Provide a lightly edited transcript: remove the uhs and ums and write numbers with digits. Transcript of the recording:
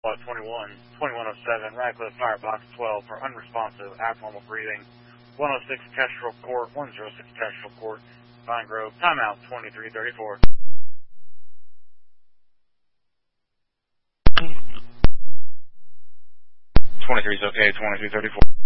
Spot 21, 2107, Radcliffe Firebox 12 for unresponsive, abnormal breathing. 106 Kestrel Court, 106 Kestrel Court, Pine Grove. Timeout 2334. 23 is okay, 2334.